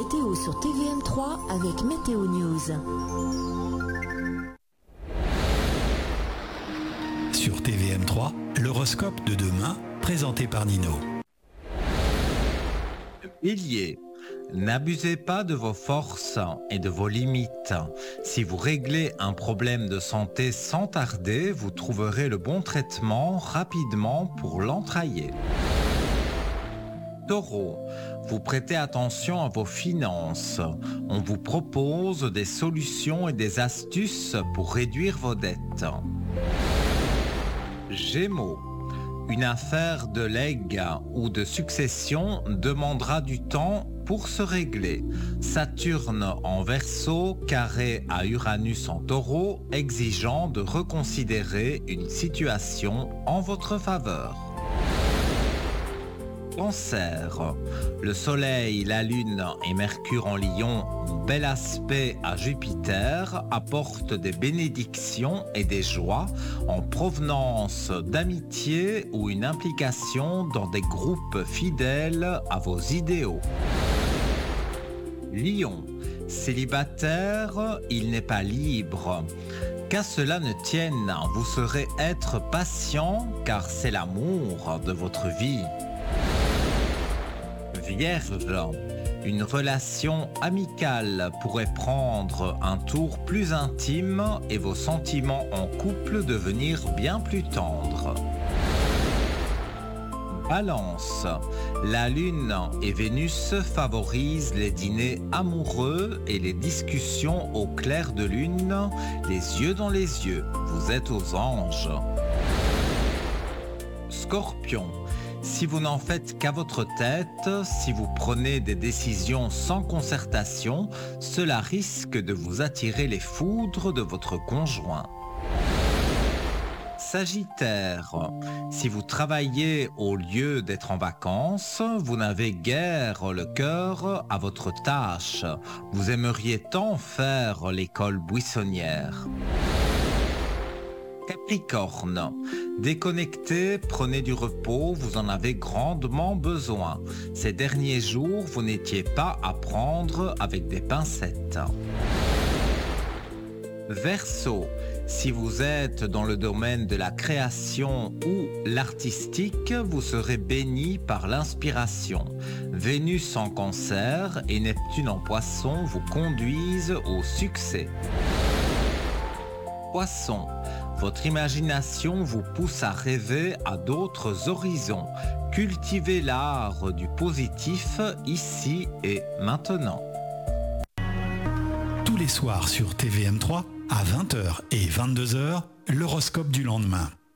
météo sur TVM3 avec Météo News. Sur TVM3, l'horoscope de demain, présenté par Nino. Bélier, n'abusez pas de vos forces et de vos limites. Si vous réglez un problème de santé sans tarder, vous trouverez le bon traitement rapidement pour l'entrailler. Taureau, vous prêtez attention à vos finances. On vous propose des solutions et des astuces pour réduire vos dettes. Gémeaux, une affaire de legs ou de succession demandera du temps pour se régler. Saturne en Verseau, carré à Uranus en Taureau, exigeant de reconsidérer une situation en votre faveur. Cancer, le Soleil, la Lune et Mercure en Lion, bel aspect à Jupiter, apportent des bénédictions et des joies en provenance d'amitié ou une implication dans des groupes fidèles à vos idéaux. Lion, célibataire, il n'est pas libre. Qu'à cela ne tienne, vous saurez être patient car c'est l'amour de votre vie. Vierge, une relation amicale pourrait prendre un tour plus intime et vos sentiments en couple devenir bien plus tendres. Balance, la Lune et Vénus favorisent les dîners amoureux et les discussions au clair de lune, les yeux dans les yeux. Vous êtes aux anges. Scorpion, si vous n'en faites qu'à votre tête, si vous prenez des décisions sans concertation, cela risque de vous attirer les foudres de votre conjoint. Sagittaire, si vous travaillez au lieu d'être en vacances, vous n'avez guère le cœur à votre tâche. Vous aimeriez tant faire l'école buissonnière. Capricorne, déconnectez, prenez du repos, vous en avez grandement besoin. Ces derniers jours, vous n'étiez pas à prendre avec des pincettes. Verseau, si vous êtes dans le domaine de la création ou l'artistique, vous serez béni par l'inspiration. Vénus en Cancer et Neptune en Poisson vous conduisent au succès. Poisson, votre imagination vous pousse à rêver à d'autres horizons. Cultivez l'art du positif ici et maintenant. Tous les soirs sur TVM3, à 20h et 22h, l'horoscope du lendemain.